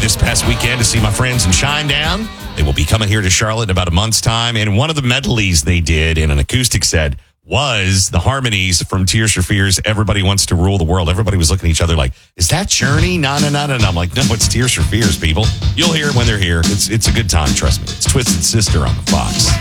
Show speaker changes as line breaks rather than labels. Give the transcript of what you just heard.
this past weekend to see my friends in Shinedown. They will be coming here to Charlotte in about a month's time. And one of the medleys they did in an acoustic set was the harmonies from Tears for Fears, Everybody Wants to Rule the World. Everybody was looking at each other like, is that Journey? No. And I'm like, no, it's Tears for Fears, people. You'll hear it when they're here. It's a good time, trust me. It's Twisted Sister on the Fox.